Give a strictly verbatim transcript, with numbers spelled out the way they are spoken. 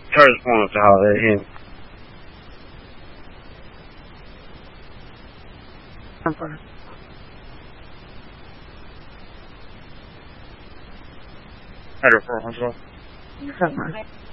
Chargers pulling up to Holiday Inn. I'm fine. Hydro four one twelve. You're fine.